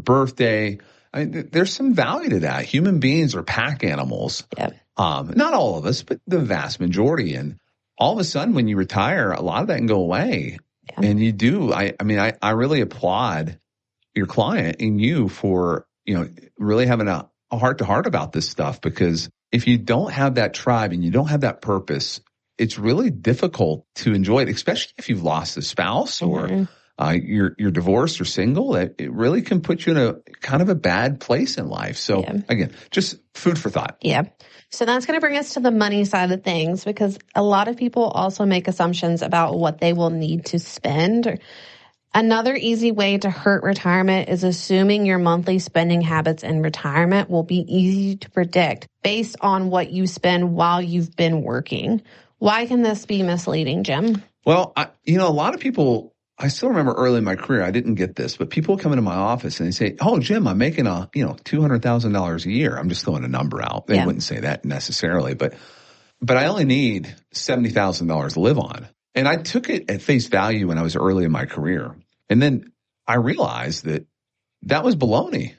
birthday. I mean, there's some value to that. Human beings are pack animals. Yeah. Not all of us, but the vast majority. And all of a sudden, when you retire, a lot of that can go away. Yeah. And you do. I really applaud your client and you for, really having a heart-to-heart about this stuff, because if you don't have that tribe and you don't have that purpose, it's really difficult to enjoy it, especially if you've lost a spouse or you're divorced or single. It really can put you in a kind of a bad place in life. So again, just food for thought. Yeah. So that's going to bring us to the money side of things, because a lot of people also make assumptions about what they will need to spend. Another easy way to hurt retirement is assuming your monthly spending habits in retirement will be easy to predict based on what you spend while you've been working. Why can this be misleading, Jim? Well, a lot of people, I still remember early in my career, I didn't get this, but people come into my office and they say, "Oh, Jim, I'm making $200,000 a year." I'm just throwing a number out. They wouldn't say that necessarily, but I only need $70,000 to live on. And I took it at face value when I was early in my career. And then I realized that was baloney.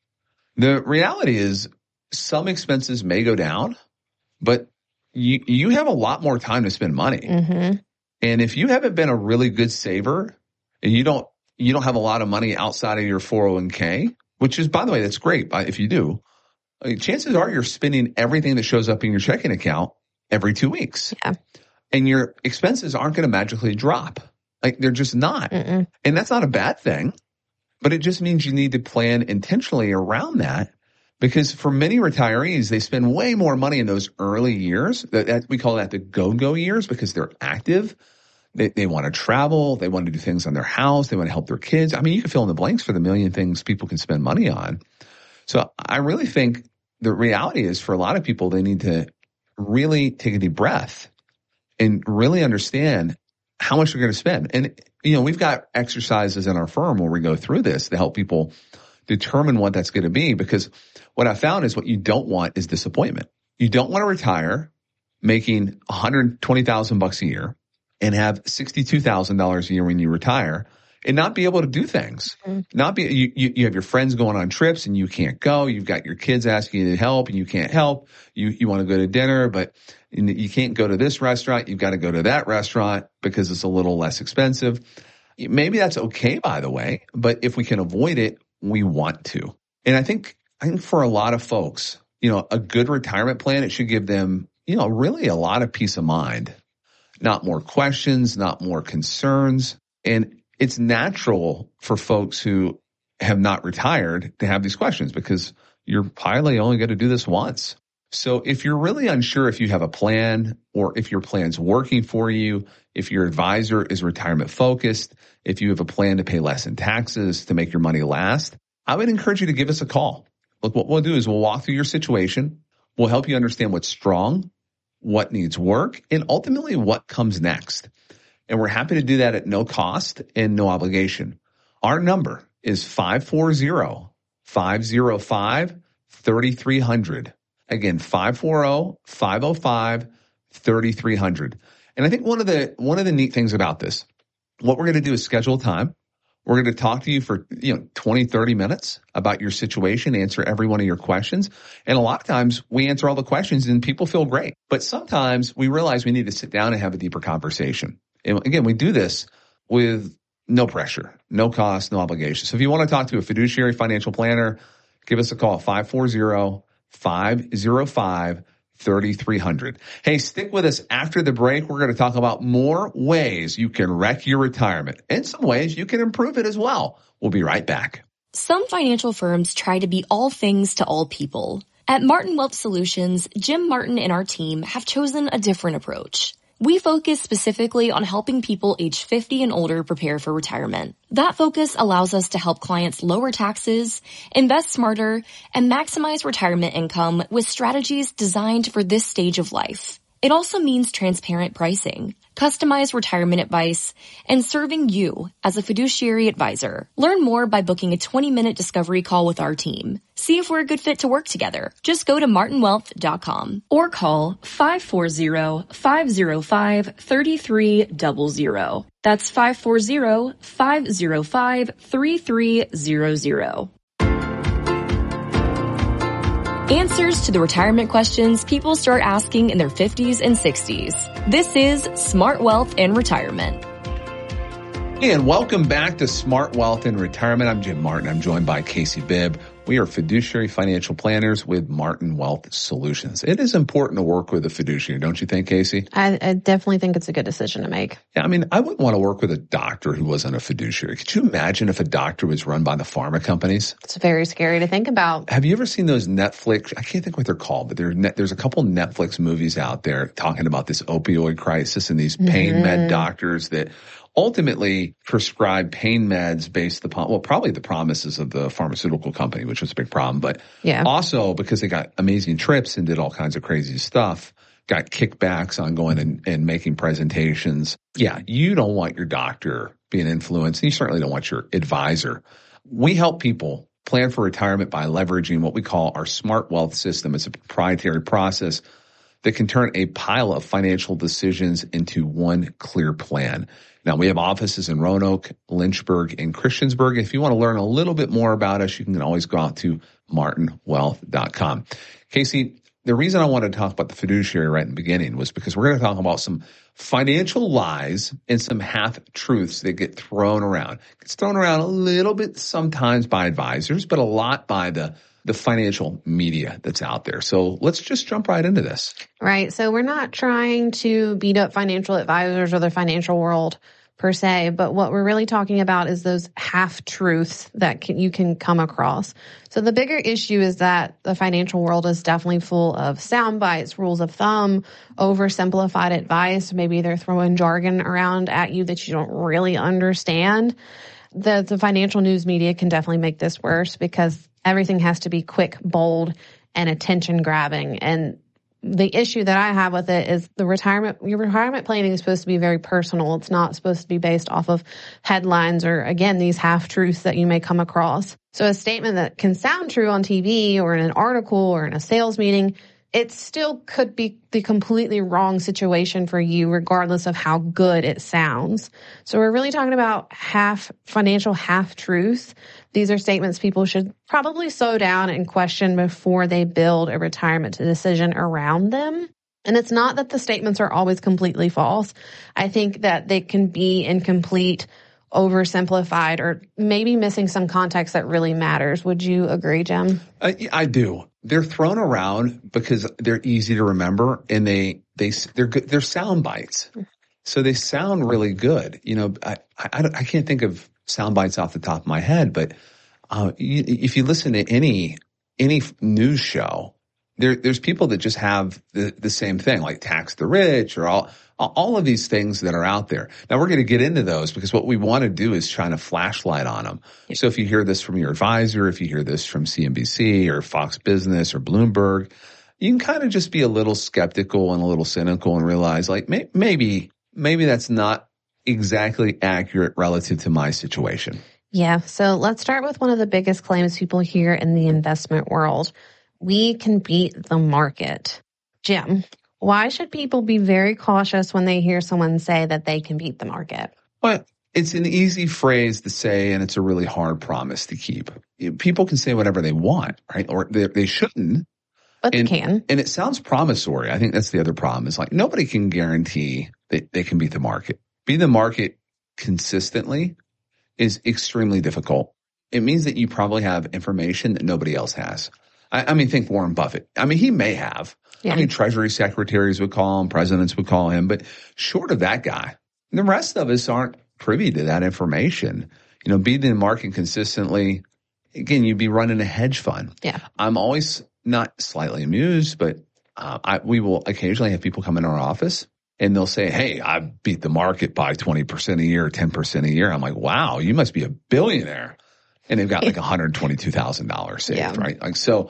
The reality is some expenses may go down, but you have a lot more time to spend money. Mm-hmm. And if you haven't been a really good saver and you don't have a lot of money outside of your 401k, which is, by the way, that's great if you do, chances are you're spending everything that shows up in your checking account every 2 weeks. Yeah. And your expenses aren't going to magically drop. Like, they're just not. Mm-mm. And that's not a bad thing, but it just means you need to plan intentionally around that, because for many retirees, they spend way more money in those early years. We call that the go-go years, because they're active. They want to travel. They want to do things on their house. They want to help their kids. I mean, you can fill in the blanks for the million things people can spend money on. So I really think the reality is, for a lot of people, they need to really take a deep breath and really understand how much they're going to spend. And, we've got exercises in our firm where we go through this to help people determine what that's going to be, because what I found is what you don't want is disappointment. You don't want to retire making $120,000 a year and have $62,000 a year when you retire and not be able to do things. Mm-hmm. You have your friends going on trips and you can't go. You've got your kids asking you to help and you can't help. You want to go to dinner, but you can't go to this restaurant. You've got to go to that restaurant because it's a little less expensive. Maybe that's okay, by the way, but if we can avoid it, we want to. And I think for a lot of folks, a good retirement plan, it should give them, really a lot of peace of mind, not more questions, not more concerns. And it's natural for folks who have not retired to have these questions, because you're probably only going to do this once. So if you're really unsure if you have a plan, or if your plan's working for you, if your advisor is retirement focused, if you have a plan to pay less in taxes to make your money last, I would encourage you to give us a call. Look, what we'll do is we'll walk through your situation. We'll help you understand what's strong, what needs work, and ultimately what comes next. And we're happy to do that at no cost and no obligation. Our number is 540-505-3300. Again, 540-505-3300. And I think one of the neat things about this, what we're going to do is schedule time. We're going to talk to you for 20, 30 minutes about your situation, answer every one of your questions. And a lot of times we answer all the questions and people feel great. But sometimes we realize we need to sit down and have a deeper conversation. And again, we do this with no pressure, no cost, no obligation. So if you want to talk to a fiduciary financial planner, give us a call, 540-505-3300. Hey, stick with us after the break. We're going to talk about more ways you can wreck your retirement and some ways you can improve it as well. We'll be right back. Some financial firms try to be all things to all people. At Martin Wealth Solutions, Jim Martin and our team have chosen a different approach. We focus specifically on helping people age 50 and older prepare for retirement. That focus allows us to help clients lower taxes, invest smarter, and maximize retirement income with strategies designed for this stage of life. It also means transparent pricing, customized retirement advice, and serving you as a fiduciary advisor. Learn more by booking a 20-minute discovery call with our team. See if we're a good fit to work together. Just go to martinwealth.com or call 540-505-3300. That's 540-505-3300. Answers to the retirement questions people start asking in their 50s and 60s. This is Smart Wealth and Retirement. And welcome back to Smart Wealth and Retirement. I'm Jim Martin. I'm joined by Casey Bibb. We are fiduciary financial planners with Martin Wealth Solutions. It is important to work with a fiduciary, don't you think, Casey? I definitely think it's a good decision to make. Yeah, I mean, I wouldn't want to work with a doctor who wasn't a fiduciary. Could you imagine if a doctor was run by the pharma companies? It's very scary to think about. Have you ever seen those Netflix, I can't think what they're called, but there's a couple Netflix movies out there talking about this opioid crisis and these pain med doctors that ultimately prescribe pain meds based upon, well, probably the promises of the pharmaceutical company, which was a big problem, but also because they got amazing trips and did all kinds of crazy stuff, got kickbacks on going and making presentations. Yeah, you don't want your doctor being influenced, and you certainly don't want your advisor. We help people plan for retirement by leveraging what we call our Smart Wealth System. It's a proprietary process that can turn a pile of financial decisions into one clear plan. Now, we have offices in Roanoke, Lynchburg, and Christiansburg. If you want to learn a little bit more about us, you can always go out to martinwealth.com. Casey, the reason I wanted to talk about the fiduciary right in the beginning was because we're going to talk about some financial lies and some half-truths that get thrown around. It gets thrown around a little bit sometimes by advisors, but a lot by the financial media that's out there. So let's just jump right into this. Right. So we're not trying to beat up financial advisors or the financial world per se, but what we're really talking about is those half-truths that you can come across. So the bigger issue is that the financial world is definitely full of sound bites, rules of thumb, oversimplified advice. Maybe they're throwing jargon around at you that you don't really understand. The financial news media can definitely make this worse because everything has to be quick, bold, and attention-grabbing. And the issue that I have with it is your retirement planning is supposed to be very personal. It's not supposed to be based off of headlines or, again, these half-truths that you may come across. So a statement that can sound true on TV or in an article or in a sales meeting, it still could be the completely wrong situation for you, regardless of how good it sounds. So we're really talking about financial half-truths. These are statements people should probably slow down and question before they build a retirement decision around them. And it's not that the statements are always completely false. I think that they can be incomplete, oversimplified, or maybe missing some context that really matters. Would you agree, Jim? I do. They're thrown around because they're easy to remember, and they're good. They're sound bites, so they sound really good. You know, I can't think of sound bites off the top of my head, but if you listen to any news show, there's people that just have the same thing, like tax the rich or all of these things that are out there. Now, we're going to get into those because what we want to do is shine a flashlight on them. Yeah. So if you hear this from your advisor, if you hear this from CNBC or Fox Business or Bloomberg, you can kind of just be a little skeptical and a little cynical and realize, like, maybe that's not exactly accurate relative to my situation. Yeah. So let's start with one of the biggest claims people hear in the investment world. We can beat the market. Jim, why should people be very cautious when they hear someone say that they can beat the market? Well, it's an easy phrase to say, and it's a really hard promise to keep. People can say whatever they want, right? Or they shouldn't. But they can. And it sounds promissory. I think that's the other problem. Is like nobody can guarantee that they can beat the market. Beating the market consistently is extremely difficult. It means that you probably have information that nobody else has. I mean, think Warren Buffett. I mean, he may have. Yeah. I mean, Treasury secretaries would call him, presidents would call him, but short of that guy, the rest of us aren't privy to that information. You know, beating the market consistently, again, you'd be running a hedge fund. Yeah. I'm always not slightly amused, but we will occasionally have people come in our office and they'll say, hey, I beat the market by 20% a year, 10% a year. I'm like, wow, you must be a billionaire. And they've got like $122,000 saved, right? Like, so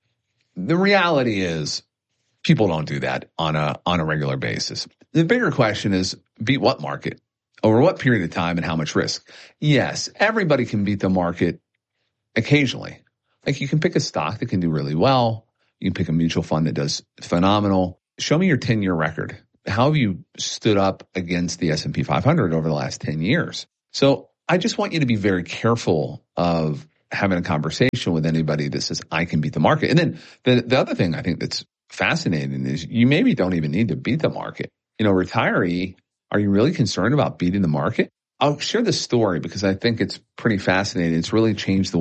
the reality is people don't do that on a regular basis. The bigger question is beat what market? Over what period of time and how much risk? Yes, everybody can beat the market occasionally. Like you can pick a stock that can do really well. You can pick a mutual fund that does phenomenal. Show me your 10-year record. How have you stood up against the S&P 500 over the last 10 years? So I just want you to be very careful of having a conversation with anybody that says, I can beat the market. And then the other thing I think that's fascinating is you maybe don't even need to beat the market. Retiree, are you really concerned about beating the market? I'll share this story because I think it's pretty fascinating. It's really changed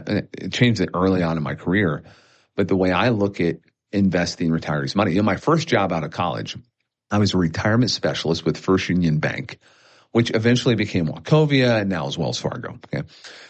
it changed it early on in my career. But the way I look at investing retirees' money, my first job out of college, I was a retirement specialist with First Union Bank, which eventually became Wachovia and now is Wells Fargo. Okay.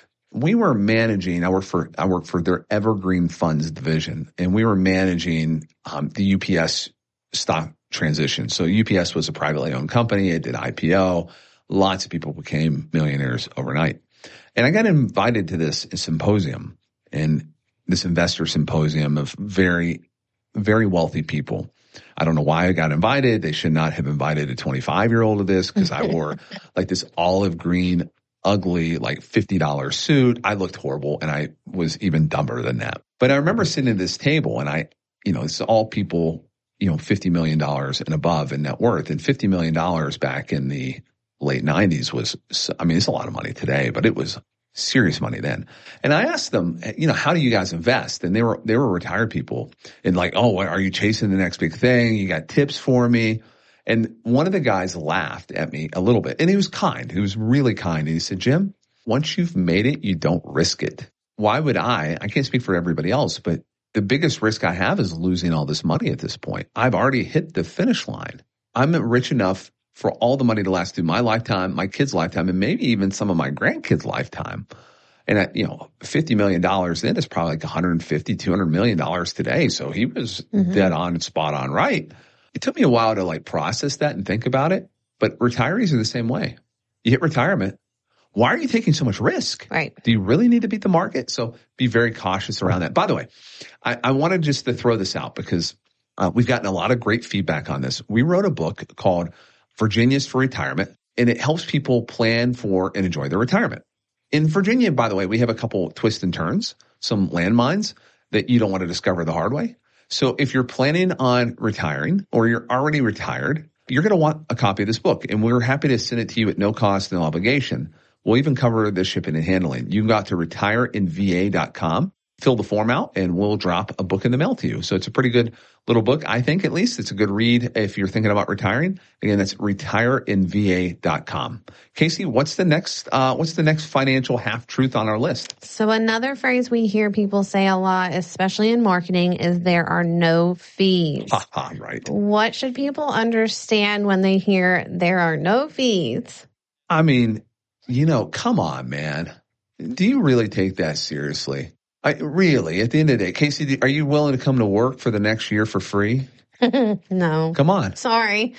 We were managing, I worked for their Evergreen Funds division, and we were managing the UPS stock transition. So UPS was a privately owned company. It did IPO. Lots of people became millionaires overnight. And I got invited to this symposium, and this investor symposium of very, very wealthy people. I don't know why I got invited. They should not have invited a 25-year-old to this because I wore like this olive green, ugly, like $50 suit. I looked horrible, and I was even dumber than that. But I remember sitting at this table, and it's all people, $50 million and above in net worth. And $50 million back in the late 90s was, it's a lot of money today, but it was serious money then. And I asked them, how do you guys invest? And they were retired people, and like, oh, are you chasing the next big thing? You got tips for me? And one of the guys laughed at me a little bit, and he was kind. He was really kind. And he said, Jim, once you've made it, you don't risk it. Why would I can't speak for everybody else, but the biggest risk I have is losing all this money at this point. I've already hit the finish line. I'm rich enough for all the money to last through my lifetime, my kids' lifetime, and maybe even some of my grandkids' lifetime. And $50 million then is probably like $150, $200 million today. So he was dead on and spot on right. It took me a while to like process that and think about it. But retirees are the same way. You hit retirement. Why are you taking so much risk? Right. Do you really need to beat the market? So be very cautious around that. By the way, I wanted just to throw this out because we've gotten a lot of great feedback on this. We wrote a book called Virginia's for Retirement, and it helps people plan for and enjoy their retirement. In Virginia, by the way, we have a couple twists and turns, some landmines that you don't want to discover the hard way. So if you're planning on retiring or you're already retired, you're going to want a copy of this book, and we're happy to send it to you at no cost, no obligation. We'll even cover the shipping and handling. You can go out to retireinva.com, fill the form out, and we'll drop a book in the mail to you. So it's a pretty good little book. I think at least it's a good read if you're thinking about retiring. Again, that's retireinva.com. Casey, what's the next financial half truth on our list? So another phrase we hear people say a lot, especially in marketing, is there are no fees. Right. What should people understand when they hear there are no fees? Come on, man. Do you really take that seriously? Really, at the end of the day, Casey, are you willing to come to work for the next year for free? No. Come on. Sorry.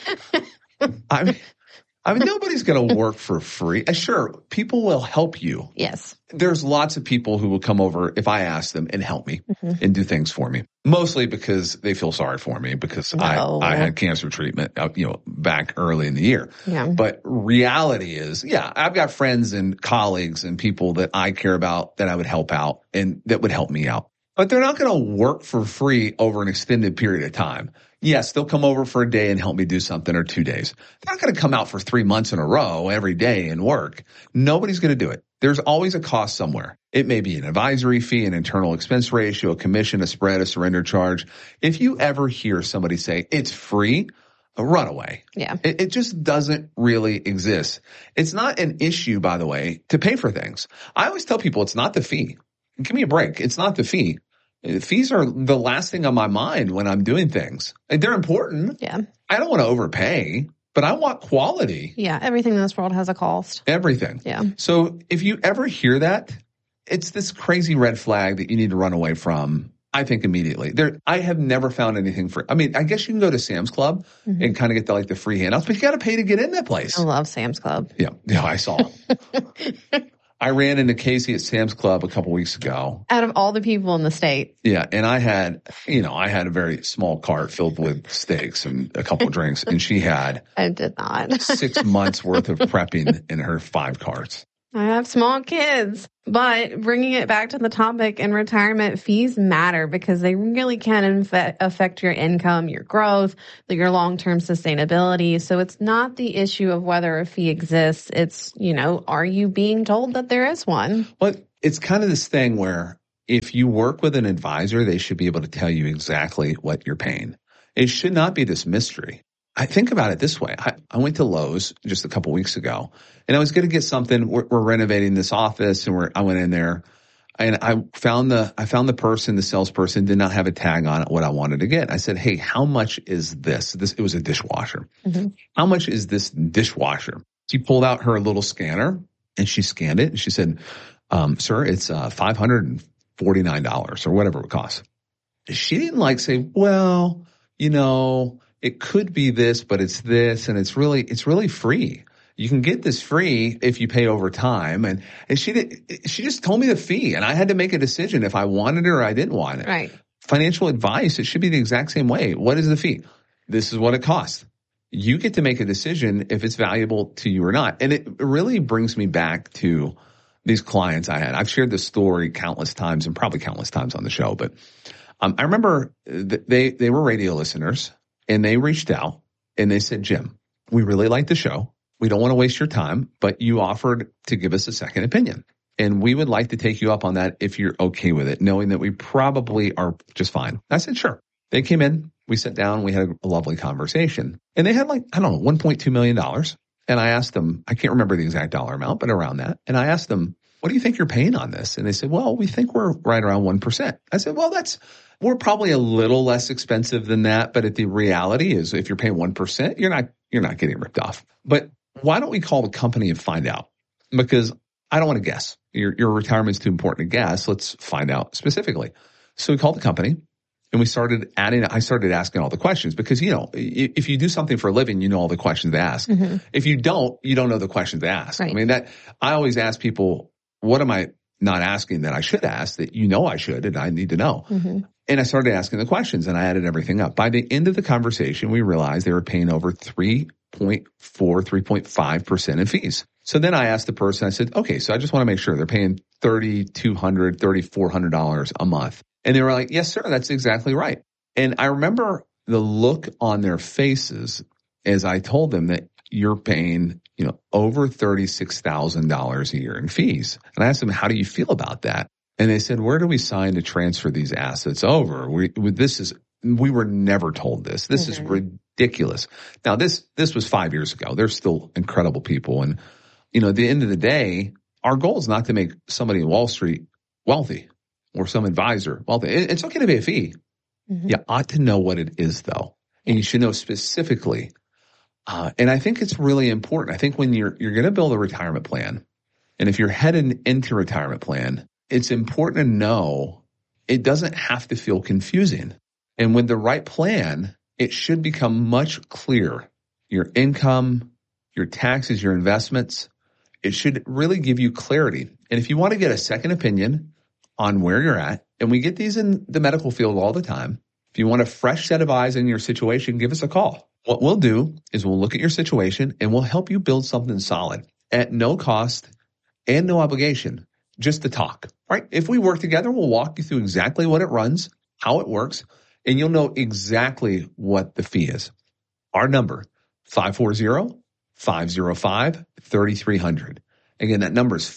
Nobody's going to work for free. Sure, people will help you. Yes. There's lots of people who will come over if I ask them and help me and do things for me. Mostly because they feel sorry for me because I had cancer treatment, back early in the year. Yeah. But reality is, I've got friends and colleagues and people that I care about that I would help out and that would help me out. But they're not going to work for free over an extended period of time. Yes, they'll come over for a day and help me do something, or 2 days. They're not going to come out for 3 months in a row every day and work. Nobody's going to do it. There's always a cost somewhere. It may be an advisory fee, an internal expense ratio, a commission, a spread, a surrender charge. If you ever hear somebody say it's free, run away. Yeah. It just doesn't really exist. It's not an issue, by the way, to pay for things. I always tell people it's not the fee. Give me a break. It's not the fee. Fees are the last thing on my mind when I'm doing things. They're important. Yeah. I don't want to overpay, but I want quality. Yeah. Everything in this world has a cost. Everything. Yeah. So if you ever hear that, it's this crazy red flag that you need to run away from, I think, immediately. I have never found anything free. I guess you can go to Sam's Club and kind of get the free handouts, but you got to pay to get in that place. I love Sam's Club. Yeah, I saw it. I ran into Casey at Sam's Club a couple weeks ago. Out of all the people in the state. Yeah. And I had a very small cart filled with steaks and a couple of drinks. And she had I did not. 6 months worth of prepping in her 5 carts. I have small kids, but bringing it back to the topic in retirement, fees matter because they really can affect your income, your growth, your long-term sustainability. So it's not the issue of whether a fee exists. It's, are you being told that there is one? But it's kind of this thing where if you work with an advisor, they should be able to tell you exactly what you're paying. It should not be this mystery. I think about it this way. I went to Lowe's just a couple weeks ago, and I was going to get something. We're renovating this office, and I went in there, and I found the person, the salesperson did not have a tag on it, what I wanted to get. I said, "Hey, how much is this?" It was a dishwasher. Mm-hmm. How much is this dishwasher? She pulled out her little scanner, and she scanned it, and she said, "Sir, it's $549 or whatever it costs." She didn't say, "Well, it could be this, but it's this, and it's really free. You can get this free if you pay over time." And she just told me the fee, and I had to make a decision if I wanted it or I didn't want it. Right. Financial advice, it should be the exact same way. What is the fee? This is what it costs. You get to make a decision if it's valuable to you or not. And it really brings me back to these clients I had. I've shared this story countless times and probably countless times on the show, but I remember they were radio listeners, and they reached out and they said, "Jim, we really like the show. We don't want to waste your time, but you offered to give us a second opinion. And we would like to take you up on that if you're okay with it, knowing that we probably are just fine." I said, "Sure." They came in, we sat down, we had a lovely conversation. And they had $1.2 million. And I asked them, I can't remember the exact dollar amount, but around that. And I asked them, "What do you think you're paying on this?" And they said, "Well, we think we're right around 1%. I said, "Well, we're probably a little less expensive than that, but the reality is if you're paying 1%, you're not getting ripped off. But why don't we call the company and find out? Because I don't want to guess. Your retirement's too important to guess. Let's find out specifically." So we called the company, and I started asking all the questions because, if you do something for a living, you know all the questions to ask. Mm-hmm. If you don't know the questions to ask. Right. I mean, I always ask people, what am I not asking that I should ask that I should and I need to know? Mm-hmm. And I started asking the questions, and I added everything up. By the end of the conversation, we realized they were paying over 3.5% in fees. So then I asked the person, I said, "Okay, so I just want to make sure they're paying $3,200, $3,400 a month." And they were like, "Yes, sir, that's exactly right." And I remember the look on their faces as I told them that you're paying, over $36,000 a year in fees. And I asked them, "How do you feel about that?" And they said, "Where do we sign to transfer these assets over? We were never told this. This is ridiculous." Now, this was 5 years ago. They're still incredible people. And, at the end of the day, our goal is not to make somebody in Wall Street wealthy or some advisor wealthy. It's okay to pay a fee. Mm-hmm. You ought to know what it is, though. And you should know specifically. And I think it's really important. I think when you're going to build a retirement plan, and if you're heading into retirement plan, it's important to know it doesn't have to feel confusing. And with the right plan, it should become much clearer. Your income, your taxes, your investments, it should really give you clarity. And if you want to get a second opinion on where you're at, and we get these in the medical field all the time, if you want a fresh set of eyes in your situation, give us a call. What we'll do is we'll look at your situation and we'll help you build something solid at no cost and no obligation, just to talk, right? If we work together, we'll walk you through exactly what it runs, how it works, and you'll know exactly what the fee is. Our number, 540-505-3300. Again, that number is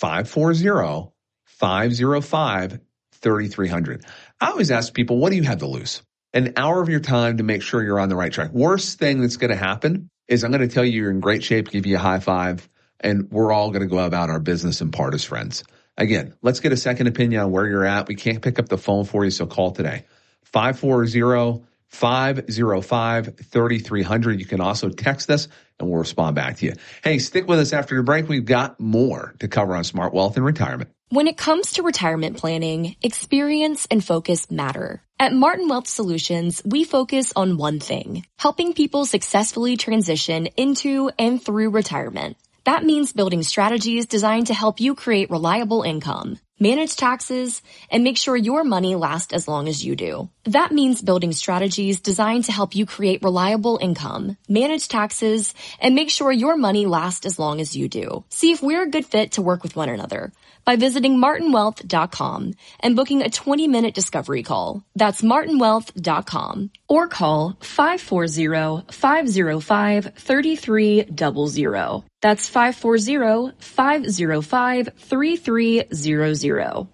540-505-3300. I always ask people, what do you have to lose? An hour of your time to make sure you're on the right track. Worst thing that's going to happen is I'm going to tell you you're in great shape, give you a high five, and we're all going to go about our business and part as friends. Again, let's get a second opinion on where you're at. We can't pick up the phone for you, so call today. 540-505-3300. You can also text us, and we'll respond back to you. Hey, stick with us after the break. We've got more to cover on Smart Wealth and Retirement. When it comes to retirement planning, experience and focus matter. At Martin Wealth Solutions, we focus on one thing: helping people successfully transition into and through retirement. That means building strategies designed to help you create reliable income, manage taxes, and make sure your money lasts as long as you do. That means building strategies designed to help you create reliable income, manage taxes, and make sure your money lasts as long as you do. See if we're a good fit to work with one another. by visiting martinwealth.com and booking a 20-minute discovery call. That's martinwealth.com. Or call 540-505-3300. That's 540-505-3300.